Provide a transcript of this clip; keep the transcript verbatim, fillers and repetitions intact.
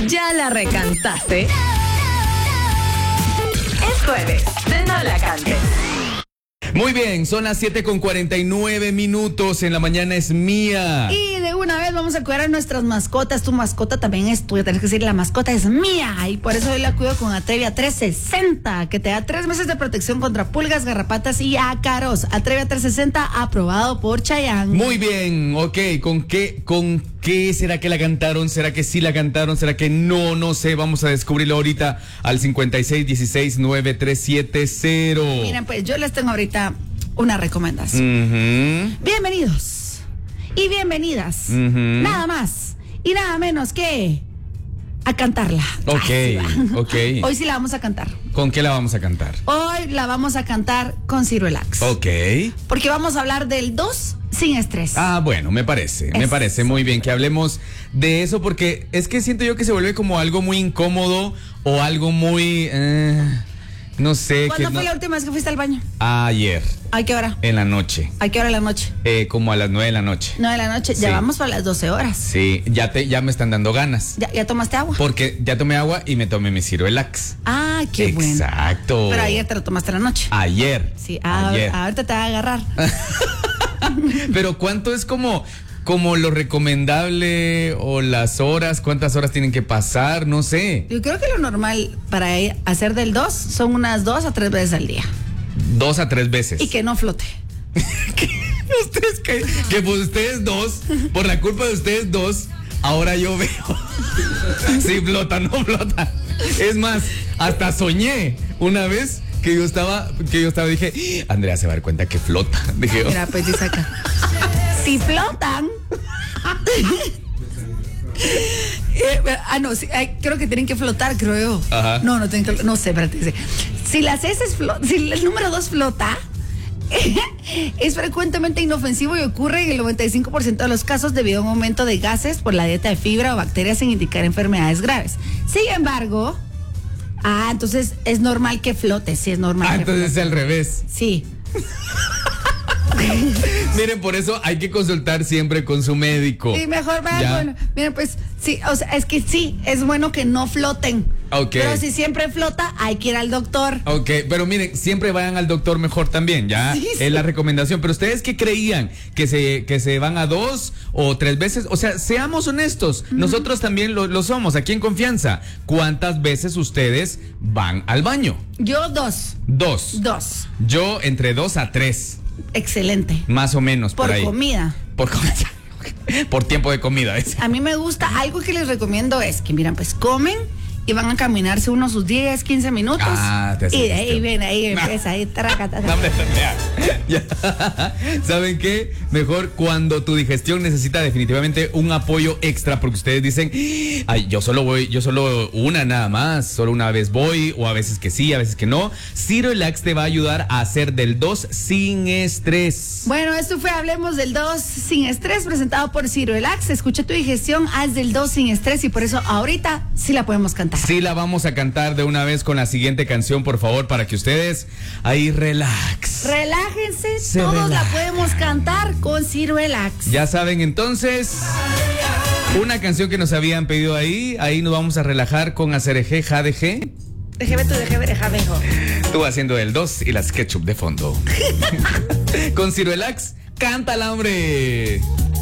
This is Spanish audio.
¿Ya la recantaste? Es jueves de No La Cantes. Muy bien, son las siete con cuarenta y nueve minutos. En la mañana es mía. Y de una vez vamos a cuidar a nuestras mascotas. Tu mascota también es tuya. Tienes que decir, la mascota es mía. Y por eso hoy la cuido con Atrevia trescientos sesenta, que te da tres meses de protección contra pulgas, garrapatas y ácaros. Atrevia trescientos sesenta, aprobado por Chayanne. Muy bien, ok. ¿Con qué, con qué será que la cantaron? ¿Será que sí la cantaron? ¿Será que no? No sé. Vamos a descubrirlo ahorita al cincuenta y seis dieciséis noventa y tres setenta. Miren, pues yo les tengo ahorita una recomendación. Uh-huh. Bienvenidos y bienvenidas. Uh-huh. Nada más y nada menos que a cantarla. Ok, Ay, sí, ok. Hoy sí la vamos a cantar. ¿Con qué la vamos a cantar? Hoy la vamos a cantar con Ciruelax. Ok. Porque vamos a hablar del dos sin estrés. Ah, bueno, me parece, Es... me parece muy bien que hablemos de eso, porque es que siento yo que se vuelve como algo muy incómodo o algo muy... Eh, no sé. ¿Cuándo que fue no... la última vez que fuiste al baño? Ayer. ¿A qué hora? En la noche. ¿A qué hora de la noche? Eh, como a las nueve de la noche. nueve de la noche. Sí. Ya vamos para las doce horas. Sí, ya te, ya me están dando ganas. ¿Ya, ya tomaste agua? Porque ya tomé agua y me tomé mi Ciruelax. Ah, qué bueno. Exacto. Pero ayer te lo tomaste en la noche. Ayer. Sí, a, ayer. ahorita te va a agarrar. Pero ¿cuánto es como, como lo recomendable o las horas? ¿Cuántas horas tienen que pasar? No sé. Yo creo que lo normal para hacer del dos son unas dos a tres veces al día. Dos a tres veces. Y que no flote. Ustedes que, que por ustedes dos, por la culpa de ustedes dos, ahora yo veo. Sí, flota, no flota. Es más, hasta soñé una vez que yo estaba, que yo estaba, dije, Andrea se va a dar cuenta que flota. Dije, Mira, pues dice acá. Si flotan. eh, ah, no, sí, ay, creo que tienen que flotar, creo yo. Ajá. No, no tienen que, no sé, espérate, dice. Si las heces flo- si el número dos flota, es frecuentemente inofensivo y ocurre en el noventa y cinco por ciento de los casos debido a un aumento de gases por la dieta de fibra o bacterias sin indicar enfermedades graves. Sin embargo, ah, entonces es normal que flote, sí es normal. ah, que entonces flote. es al revés. Sí. Miren, por eso hay que consultar siempre con su médico. Sí, mejor va, ¿Ya? bueno, miren, pues sí, o sea, es que sí, es bueno que no floten. Ok. Pero si siempre flota, hay que ir al doctor. Ok, pero miren, siempre vayan al doctor mejor también, ¿ya? Sí, sí. Es la recomendación. Pero ustedes qué creían, que se, que se van a dos o tres veces, o sea, seamos honestos, uh-huh. Nosotros también lo, lo somos, aquí en Confianza. ¿Cuántas veces ustedes van al baño? Yo dos. Dos. Dos. Yo entre dos a tres. Excelente. Más o menos por, Por ahí. comida. Por comida. Por tiempo de comida. ¿ves? A mí me gusta, algo que les recomiendo es que, miren, pues comen y van a caminarse unos sus diez, quince minutos. Ah, te y de ahí asustó. viene, ahí empieza, ahí traca, traca. No, hombre, ya. Ya. ¿Saben qué? Mejor cuando tu digestión necesita definitivamente un apoyo extra, porque ustedes dicen, ay, yo solo voy, yo solo una nada más, solo una vez voy, o a veces que sí, a veces que no. Ciruelax te va a ayudar a hacer del dos sin estrés. Bueno, esto fue Hablemos del dos sin estrés, presentado por Ciruelax. Escucha tu digestión, haz del dos sin estrés, y por eso ahorita sí la podemos cantar. Sí, la vamos a cantar de una vez con la siguiente canción, por favor, para que ustedes ahí relax. Relájense, Se todos relaja. la podemos cantar con Ciruelax. Ya saben, entonces, una canción que nos habían pedido ahí, ahí nos vamos a relajar con Acereje, Jadeje. Déjeme tú, déjeme, déjame, hijo. Tú haciendo el dos y las ketchup de fondo. Con Ciruelax, cántala, hombre.